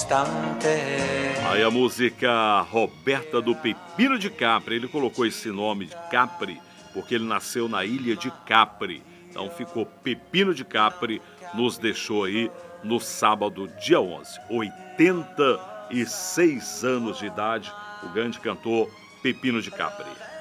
istante. Aí a música Roberta do Pepino de Capri. Ele colocou esse nome de Capri porque ele nasceu na ilha de Capri. Então ficou Pepino de Capri, nos deixou aí no sábado, dia 11. 86 anos de idade, o grande cantor Pepino de Capri.